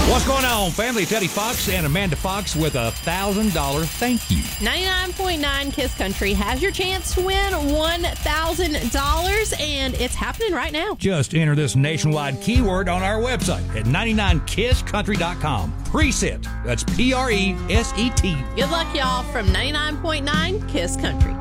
What's going on, family? Teddy Fox and Amanda Fox with a $1,000 thank you. 99.9 Kiss Country has your chance to win $1,000, and it's happening right now. Just enter this nationwide keyword on our website at 99kisscountry.com. Preset. That's Preset. Good luck, y'all, from 99.9 Kiss Country.